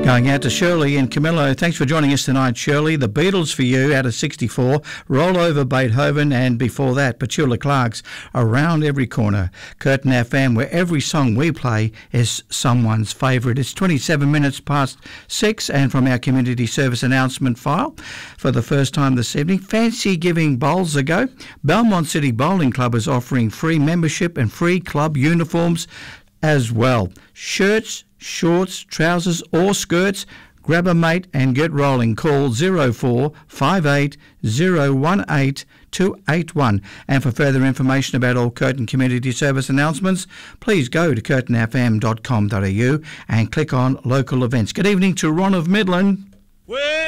Going out to Shirley in Camillo. Thanks for joining us tonight, Shirley. The Beatles for you out of 64. Roll Over Beethoven, and before that, Petula Clark's Around Every Corner. Curtin FM, where every song we play is someone's favourite. It's 27 minutes past 6, and from our community service announcement file, for the first time this evening, fancy giving bowls a go. Belmont City Bowling Club is offering free membership and free club uniforms as well. Shirts, shorts, trousers or skirts. Grab a mate and get rolling. Call 0458 018 281. And for further information about all Curtin Community Service announcements, please go to curtinfm.com.au and click on local events. Good evening to Ron of Midland.